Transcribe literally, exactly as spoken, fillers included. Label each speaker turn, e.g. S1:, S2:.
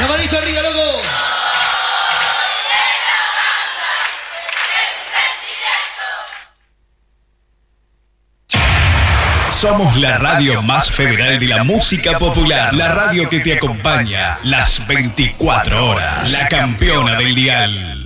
S1: La manito arriba, loco.
S2: Somos la radio más federal de la música popular. La radio que te acompaña las veinticuatro horas. La campeona del dial.